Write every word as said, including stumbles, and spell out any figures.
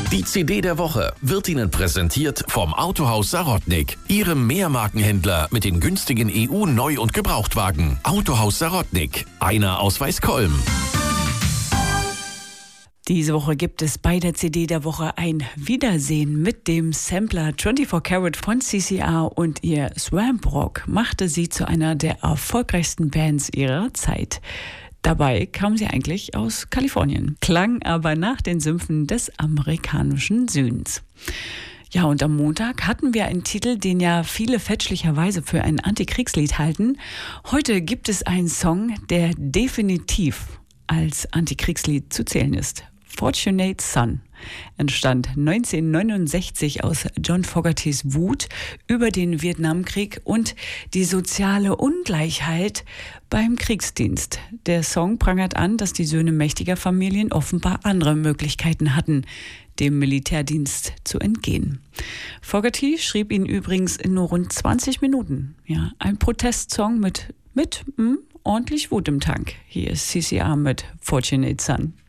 Die C D der Woche wird Ihnen präsentiert vom Autohaus Sarotnik, Ihrem Mehrmarkenhändler mit den günstigen E U-Neu- und Gebrauchtwagen. Autohaus Sarotnik, einer aus Weißkolm. Diese Woche gibt es bei der C D der Woche ein Wiedersehen mit dem Sampler vierundzwanzig Karat von C C R, und ihr Swamp Rock machte sie zu einer der erfolgreichsten Bands ihrer Zeit. Dabei kam sie eigentlich aus Kalifornien, klang aber nach den Sümpfen des amerikanischen Südens. Ja, und am Montag hatten wir einen Titel, den ja viele fälschlicherweise für ein Antikriegslied halten. Heute gibt es einen Song, der definitiv als Antikriegslied zu zählen ist. Fortunate Son entstand neunzehnhundertneunundsechzig aus John Fogertys Wut über den Vietnamkrieg und die soziale Ungleichheit beim Kriegsdienst. Der Song prangert an, dass die Söhne mächtiger Familien offenbar andere Möglichkeiten hatten, dem Militärdienst zu entgehen. Fogerty schrieb ihn übrigens in nur rund zwanzig Minuten. Ja, ein Protestsong mit, mit mh, ordentlich Wut im Tank. Hier ist C C R mit Fortunate Son.